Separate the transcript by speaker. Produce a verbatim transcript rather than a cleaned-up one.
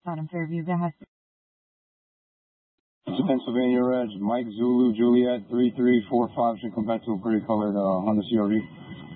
Speaker 1: Adam Fairview, Baja.
Speaker 2: Pennsylvania Reg, Mike Zulu Juliet three three four five should come back to a pretty colored uh, Honda C R V.